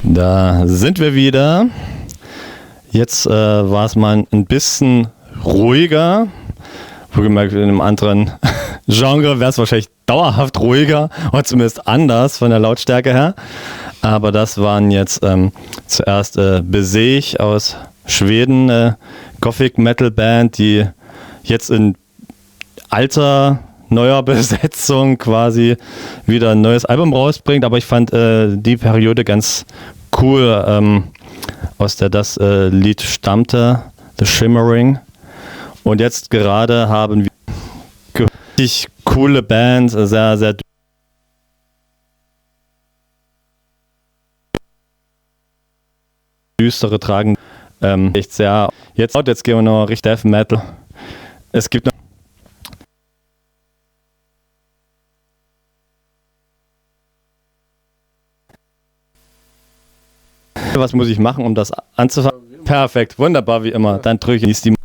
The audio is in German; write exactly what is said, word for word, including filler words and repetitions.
Da sind wir wieder. Jetzt äh, war es mal ein bisschen ruhiger. Wohlgemerkt, in einem anderen Genre wäre es wahrscheinlich dauerhaft ruhiger oder zumindest anders von der Lautstärke her. Aber das waren jetzt ähm, zuerst äh, Beseg aus Schweden, äh, Gothic Metal Band, die jetzt in alter, neuer Besetzung quasi wieder ein neues Album rausbringt. Aber ich fand äh, die Periode ganz cool, ähm, aus der das äh, Lied stammte, The Shimmering. Und jetzt gerade haben wir richtig coole Bands, sehr, sehr düstere tragen. Ähm, echt sehr. Jetzt, jetzt gehen wir noch richtig Death Metal. Es gibt noch was muss ich machen, um das anzufangen? Perfekt, wunderbar wie immer. Dann drücke ich die